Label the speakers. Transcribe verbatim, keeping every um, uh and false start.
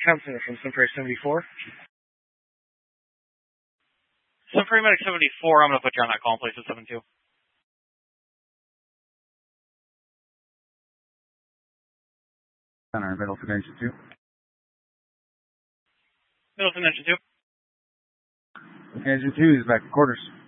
Speaker 1: Counselor from Sunprairie seventy-four.
Speaker 2: Sunprairie Medic seventy-four, I'm going to put you on that call in place at seven two.
Speaker 3: Center, Middleton Engine two.
Speaker 2: Middleton Engine two.
Speaker 3: Engine two is back to quarters.